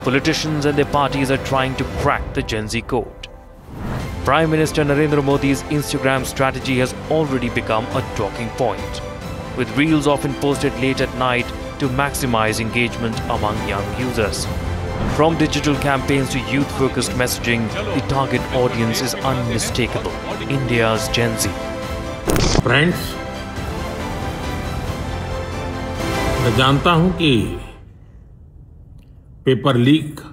Politicians and their parties are trying to crack the Gen Z code. Prime Minister Narendra Modi's Instagram strategy has already become a talking point, with reels often posted late at night to maximize engagement among young users. From digital campaigns to youth-focused messaging, the target audience is unmistakable: India's Gen Z. Friends, मैं जानता हूं कि paper leak